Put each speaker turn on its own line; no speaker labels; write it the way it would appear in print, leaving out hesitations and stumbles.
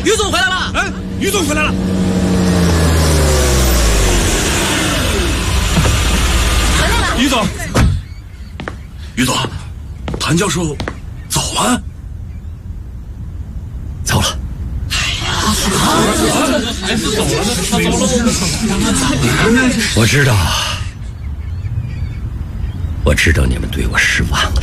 于总回来了！
哎，于总回来了！
回来了！
于总，于总，谭教授走了。
走了。我知道你们对我失望了。